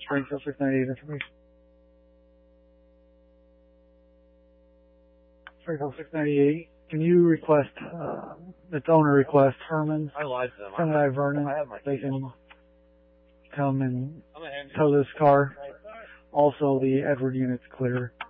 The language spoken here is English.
Springfield 698 information. Springfield 698, can you request, its owner request Herman, I lied to them. Senator Vernon, I have my they can come and tow this car. Also, the Edward unit's clear.